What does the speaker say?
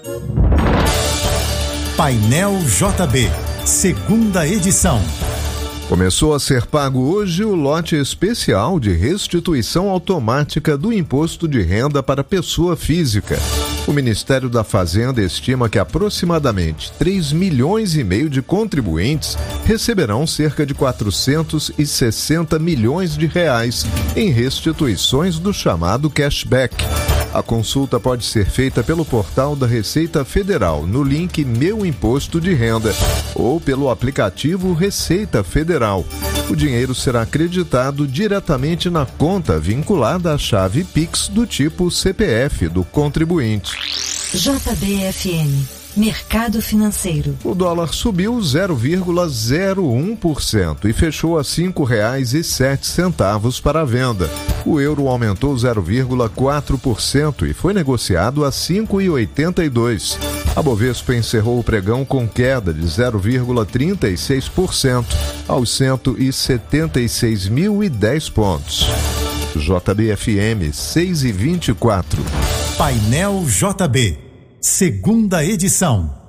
Painel JB, segunda edição. Começou a ser pago hoje o lote especial de restituição automática do imposto de renda para pessoa física. O Ministério da Fazenda estima que aproximadamente 3,5 milhões de contribuintes receberão cerca de 460 milhões de reais em restituições do chamado cashback. A consulta pode ser feita pelo portal da Receita Federal no link Meu Imposto de Renda ou pelo aplicativo Receita Federal. O dinheiro será acreditado diretamente na conta vinculada à chave Pix do tipo CPF do contribuinte. JBFM, Mercado Financeiro. O dólar subiu 0,01% e fechou a R$ 5,07 para a venda. O euro aumentou 0,4% e foi negociado a 5,82. A Bovespa encerrou o pregão com queda de 0,36% aos 176.010 pontos. JBFM 6,24. Painel JB, segunda edição.